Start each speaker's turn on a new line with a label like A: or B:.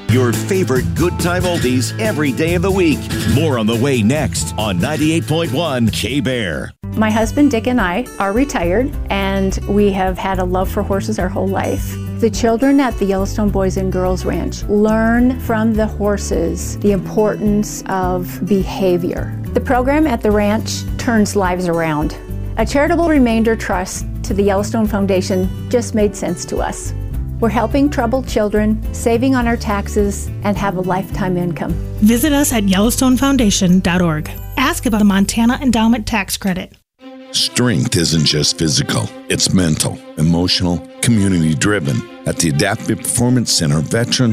A: Your favorite good time oldies every day of the week. More on the way next on 98.1 K-Bear.
B: My husband Dick and I are retired, and we have had a love for horses our whole life. The children at the Yellowstone Boys and Girls Ranch learn from the horses the importance of behavior. The program at the ranch turns lives around. A charitable remainder trust to the Yellowstone Foundation just made sense to us. We're helping troubled children, saving on our taxes, and have a lifetime income.
C: Visit us at YellowstoneFoundation.org. Ask about the Montana Endowment Tax Credit.
D: Strength isn't just physical, it's mental, emotional, community-driven. At the Adaptive Performance Center, veteran